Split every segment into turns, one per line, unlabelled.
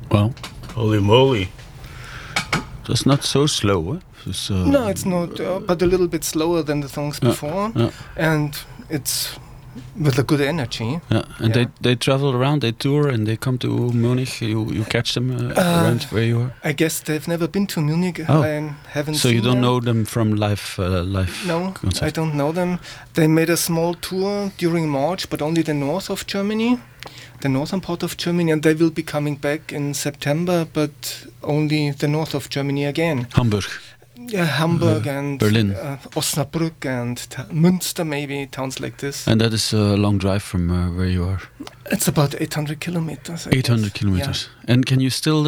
Well,
Holy moly!
that's not so slow. It's,
No, it's not, but a little bit slower than the songs before, and it's with a good energy.
Yeah, and they travel around, they tour, and they come to Munich. You catch them around where you are.
I guess they've never been to Munich.
Oh.
I haven't.
So
seen
you don't
them.
know them from live?
No,
concert.
I don't know them. They made a small tour during March, but only the north of Germany, the northern part of Germany, and they will be coming back in September, but only the north of Germany again.
Hamburg.
Yeah, Hamburg and
Berlin.
Osnabrück and Münster, maybe towns like this.
And that is a long drive from where you are.
It's about 800 kilometers.
800 kilometers. Yeah. And can you still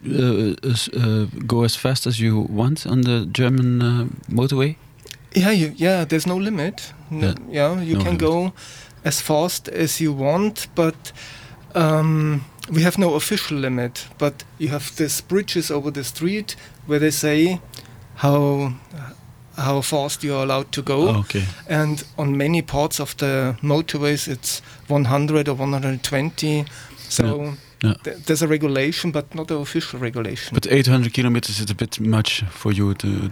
go as fast as you want on the German motorway?
Yeah. There's no limit. You can
limit.
go as fast as you want, but we have no official limit. But you have these bridges over the street where they say how fast you are allowed to go.
Oh, okay.
And on many parts of the motorways it's 100 or 120. So there's a regulation, but not an official regulation.
But 800 kilometers is a bit much for you to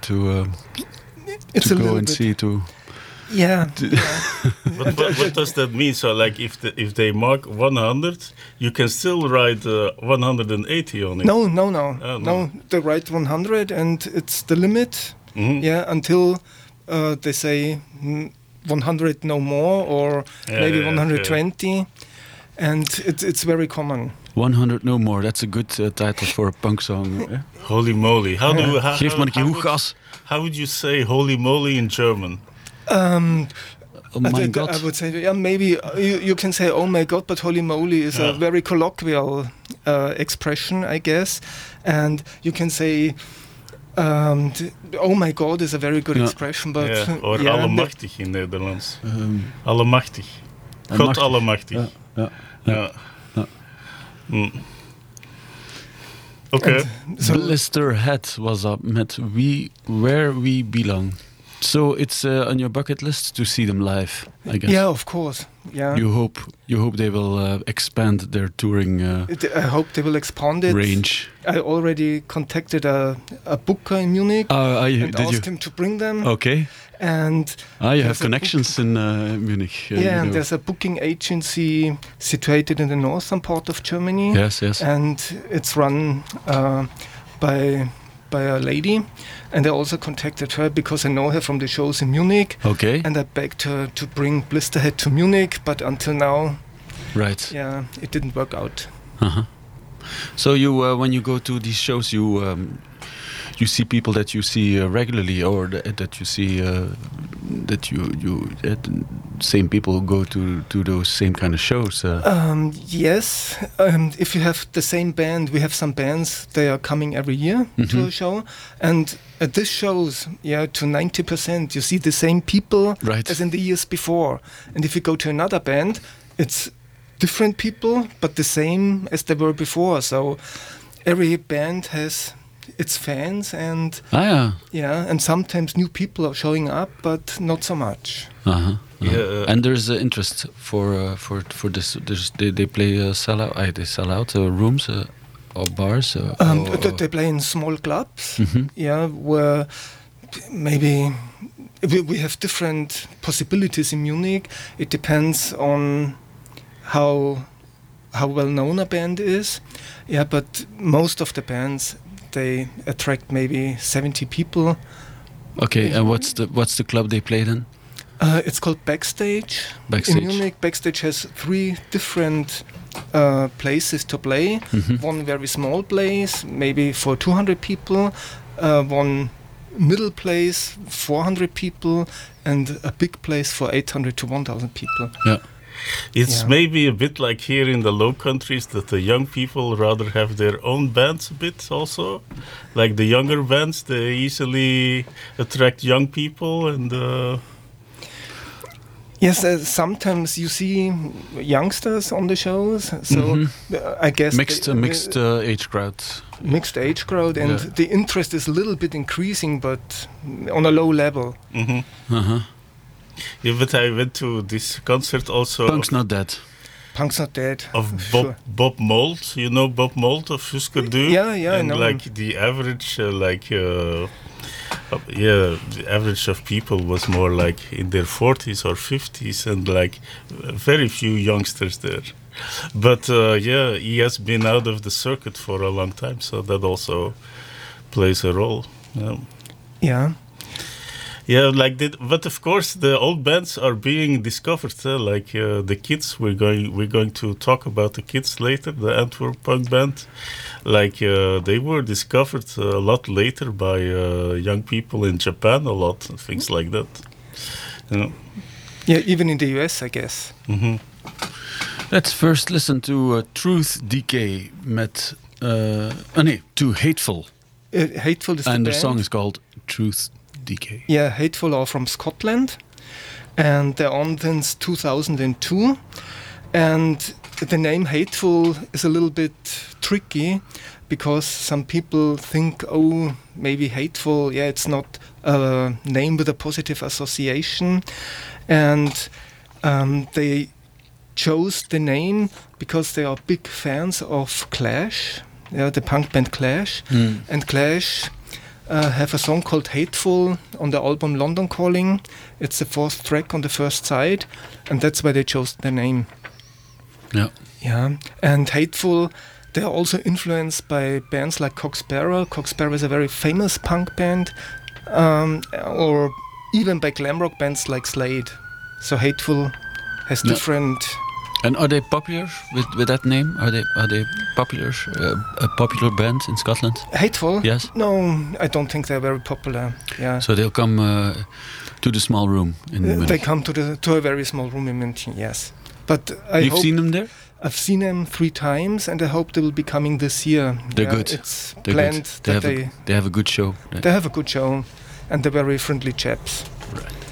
it's
to
a
go and
bit.
see to.
Yeah.
But what does that mean? So, like, if they mark 100, you can still ride 180 on it.
No. They ride 100, and it's the limit.
Mm-hmm.
Yeah, until they say 100 no more, or maybe 120, and it's very common.
100 no more. That's a good title for a punk song.
Holy moly!
Geef maar een keer hoe gas.
How would you say "holy moly" in German?
Oh my God!
I would say, maybe you can say "oh my God," but "holy moly" is a very colloquial expression, I guess, and you can say "oh my God" is a very good expression, but
or allemachtig in Nederlands. Allemachtig. God allemachtig. Ja. Okay.
So Blisterhead was up met Where We Belong. So it's on your bucket list to see them live, I guess.
Yeah, of course. Yeah.
You hope they will expand their touring.
I hope they will expand it.
Range.
I already contacted a booker in Munich and asked him to bring them.
Okay.
And
you have connections in Munich.
And there's a booking agency situated in the northern part of Germany.
Yes.
And it's run by a lady, and I also contacted her because I know her from the shows in Munich.
Okay.
And I begged her to bring Blisterhead to Munich, but until now,
right.
Yeah, it didn't work out.
So you, when you go to these shows, you see people that you see regularly, or that you see that you same people go to those same kind of shows.
Yes, if you have the same band, we have some bands. They are coming every year to a show, and at this shows, to 90%, you see the same people as in the years before. And if you go to another band, it's different people, but the same as they were before. So every band has its fans, and and sometimes new people are showing up, but not so much.
And there's interest for this. They play sellout. They sell out rooms or bars.
They play in small clubs. Where maybe we have different possibilities in Munich. It depends on how well known a band is. But most of the bands, they attract maybe 70 people.
Okay, and what's the club they play then?
It's called Backstage. In Munich, Backstage has 3 different places to play. One very small place, maybe for 200 people. One middle place, 400 people, and a big place for 800 to 1,000 people.
Yeah.
It's maybe a bit like here in the Low Countries that the young people rather have their own bands a bit also. Like the younger bands, they easily attract young people and...
Yes, sometimes you see youngsters on the shows, so I guess...
Mixed age crowd.
Mixed age crowd, and the interest is a little bit increasing, but on a low level.
Yeah, but I went to this concert also.
Punk's not dead.
Punk's not dead.
Of
sure.
Bob Mould, you know Bob Mould of Husker Du?
Yeah, I
and
know
like
him.
the average, the average of people was more like in their 40s or 50s, and like very few youngsters there. But he has been out of the circuit for a long time, so that also plays a role.
Yeah.
Yeah, but of course the old bands are being discovered. The Kids, we're going to talk about the Kids later, the Antwerp punk band. They were discovered a lot later by young people in Japan, a lot, things like that.
Yeah, even in the US, I guess.
Mm-hmm.
Let's first listen to Truth Decay to Hateful.
Hateful is
and
the
the
band.
song is called Truth Decay.
Yeah, Hateful are from Scotland, and they're on since 2002. And the name Hateful is a little bit tricky because some people think, oh, maybe hateful. Yeah, it's not a name with a positive association, and they chose the name because they are big fans of Clash, the punk band Clash, and Clash have a song called Hateful on the album London Calling. It's the 4th track on the first side, and that's why they chose the name. Yeah, and Hateful, they are also influenced by bands like Cock Sparrer. Cock Sparrer is a very famous punk band, or even by glam rock bands like Slade. So Hateful has different.
And are they popular with that name? Are they popular? A popular band in Scotland?
Hateful?
Yes.
No, I don't think they're very popular. Yeah.
So they'll come to the small room in München.
They come to a very small room in München. Yes. But
You've seen them there?
I've seen them 3 times, and I hope they will be coming this year.
They're good.
It's
They're
planned
good.
that
They have a good show.
They have a good show, and they're very friendly chaps.
Right.